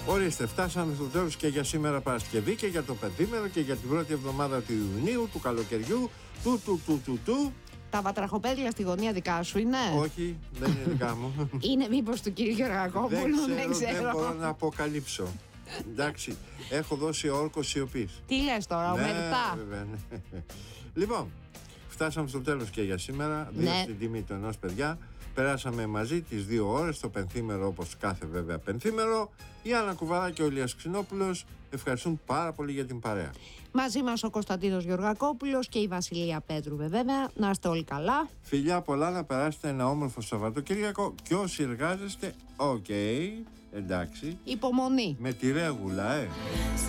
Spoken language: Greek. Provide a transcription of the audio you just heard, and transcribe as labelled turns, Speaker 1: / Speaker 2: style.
Speaker 1: Ορίστε, φτάσαμε στο τέλος και για σήμερα Παρασκευή και για το πενθήμερο και για την πρώτη εβδομάδα του Ιουνίου, του καλοκαιριού, του.
Speaker 2: Τα βατραχοπέδια στη γωνία δικά σου είναι?
Speaker 1: Όχι, δεν είναι δικά μου.
Speaker 2: Είναι μήπως του κύριου Γεωργακόπουλου?
Speaker 1: Δεν μπορώ να αποκαλύψω. Εντάξει, έχω δώσει όρκο σιωπής.
Speaker 2: Τι λες τώρα, ομερτά?
Speaker 1: Βέβαια, ναι. Λοιπόν, φτάσαμε στο τέλος και για σήμερα. Δύο στην τιμή του ενός, παιδιά. Περάσαμε μαζί τις 2 ώρες, το πενθήμερο όπως κάθε βέβαια πενθήμερο. Η Άννα Κουβαρά και ο Ηλίας Ξινόπουλος ευχαριστούν πάρα πολύ για την παρέα.
Speaker 2: Μαζί μας ο Κωνσταντίνος Γεωργακόπουλος και η Βασιλεία Πέτρου βέβαια. Να είστε όλοι καλά.
Speaker 1: Φιλιά πολλά, να περάσετε ένα όμορφο Σαββατοκύριακο και όσοι εργάζεστε, εντάξει.
Speaker 2: Υπομονή.
Speaker 1: Με τη ρέγουλα,